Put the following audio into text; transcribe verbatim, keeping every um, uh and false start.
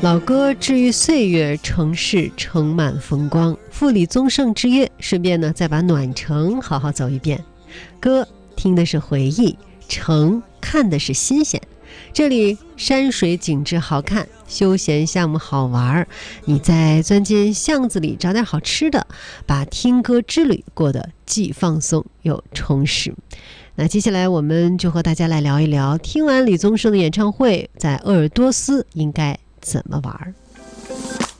老歌治愈岁月，城市盛满风光。赴李宗盛之约，顺便呢再把暖城好好走一遍。歌听的是回忆，城看的是新鲜。这里山水景致好看，休闲项目好玩，你再钻进巷子里找点好吃的，把听歌之旅过得既放松又充实。那接下来我们就和大家来聊一聊，听完李宗盛的演唱会，在鄂尔多斯应该怎么玩。